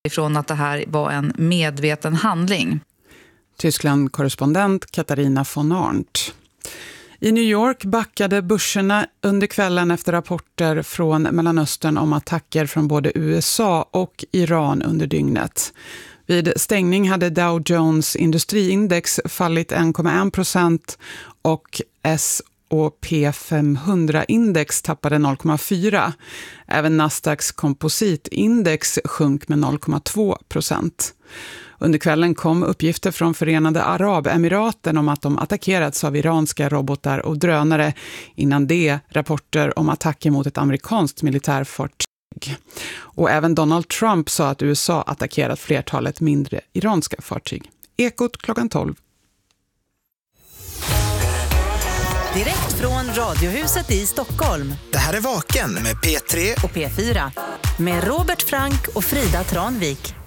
ifrån att det här var en medveten handling. Tyskland-korrespondent Katarina von Arndt. I New York backade börserna under kvällen efter rapporter från Mellanöstern om attacker från både USA och Iran under dygnet. Vid stängning hade Dow Jones industriindex fallit 1,1% och S&P 500-index tappade 0,4%. Även Nasdaqs kompositindex sjönk med 0,2%. Under kvällen kom uppgifter från Förenade Arabemiraten om att de attackerats av iranska robotar och drönare. Innan det rapporter om attacker mot ett amerikanskt militärfartyg. Och även Donald Trump sa att USA attackerat flertalet mindre iranska fartyg. Ekot 12:00. Direkt från Radiohuset i Stockholm. Det här är Vaken med P3 och P4. Med Robert Frank och Frida Tranvik.